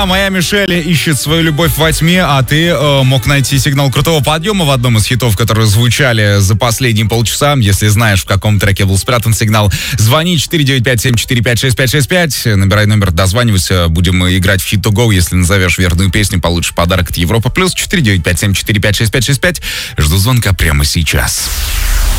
Да, моя Мишель ищет свою любовь во тьме, а ты мог найти сигнал крутого подъема в одном из хитов, которые звучали за последние полчаса. Если знаешь, в каком треке был спрятан сигнал, звони 495-745-6565, набирай номер, дозванивайся, будем играть в Hit to Go. Если назовешь верную песню, получишь подарок от Европа Плюс. 495-745-6565. Жду звонка прямо сейчас.